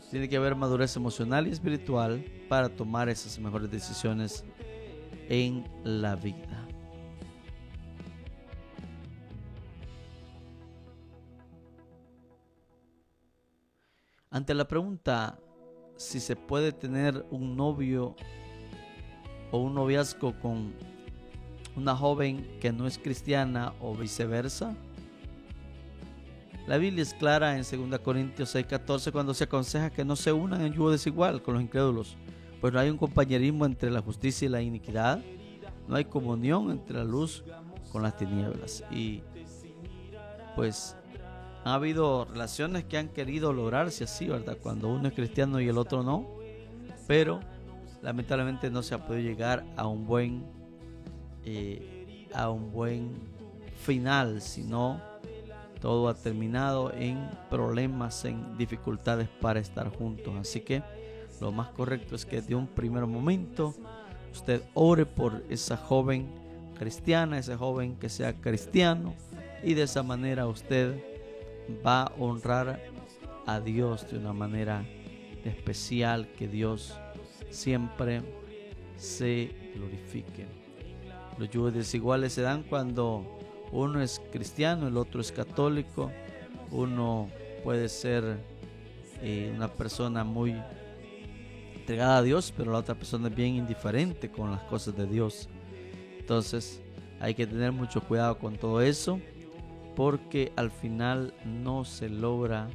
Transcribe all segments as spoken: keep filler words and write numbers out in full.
Tiene que haber madurez emocional y espiritual para tomar esas mejores decisiones en la vida. Ante la pregunta si se puede tener un novio o un noviazgo con una joven que no es cristiana o viceversa, la Biblia es clara en segunda Corintios seis catorce cuando se aconseja que no se unan en yugo desigual con los incrédulos, pues no hay un compañerismo entre la justicia y la iniquidad, no hay comunión entre la luz con las tinieblas. Y pues ha habido relaciones que han querido lograrse así, ¿verdad? Cuando uno es cristiano y el otro no, pero lamentablemente no se ha podido llegar a un buen eh, a un buen final, sino todo ha terminado en problemas, en dificultades para estar juntos. Así que lo más correcto es que de un primer momento usted ore por esa joven cristiana, ese joven que sea cristiano, y de esa manera usted va a honrar a Dios de una manera especial, que Dios siempre se glorifique. Los yugos desiguales se dan cuando uno es cristiano, el otro es católico. Uno puede ser eh, una persona muy entregada a Dios, pero la otra persona es bien indiferente con las cosas de Dios. Entonces hay que tener mucho cuidado con todo eso, porque al final no se logra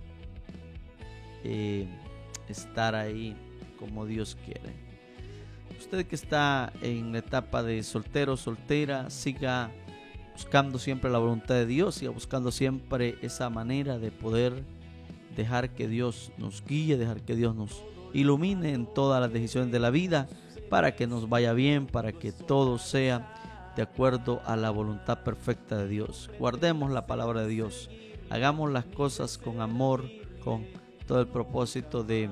eh, estar ahí como Dios quiere. Usted que está en la etapa de soltero o soltera, siga buscando siempre la voluntad de Dios, siga buscando siempre esa manera de poder dejar que Dios nos guíe, dejar que Dios nos ilumine en todas las decisiones de la vida, para que nos vaya bien, para que todo sea de acuerdo a la voluntad perfecta de Dios. Guardemos la palabra de Dios, hagamos las cosas con amor, con todo el propósito de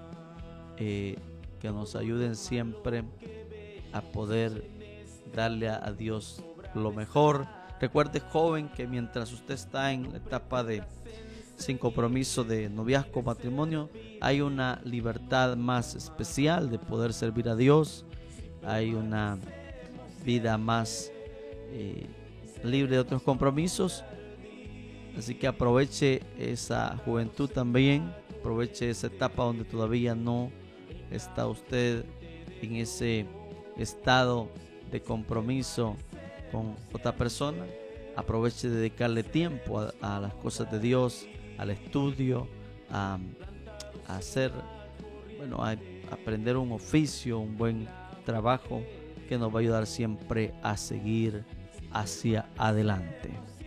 eh, que nos ayuden siempre a poder darle a, a Dios lo mejor. Recuerde, joven, que mientras usted está en la etapa de sin compromiso de noviazgo, matrimonio, hay una libertad más especial de poder servir a Dios. Hay una vida más eh, libre de otros compromisos. Así que aproveche esa juventud también, aproveche esa etapa donde todavía no está usted en ese estado de compromiso con otra persona. Aproveche de dedicarle tiempo a, a las cosas de Dios, al estudio, a, a hacer, bueno, a, a aprender un oficio, un buen trabajo que nos va a ayudar siempre a seguir hacia adelante.